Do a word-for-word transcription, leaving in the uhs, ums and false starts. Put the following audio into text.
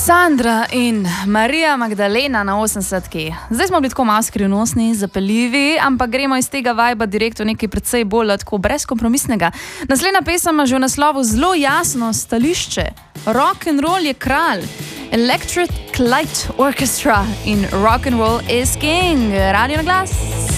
Sandra in Marija Magdalena na osemdesetki. Zdaj smo bili tako malo skrivnostni, zapeljivi, ampak gremo iz tega vajba direkt v nekaj precej bolj tako brezkompromisnega. Naslednja pesem ima že v naslovu zelo jasno stališče. Rock and roll je kralj. Electric Light Orchestra in Rock and Roll is King. Radio na glas.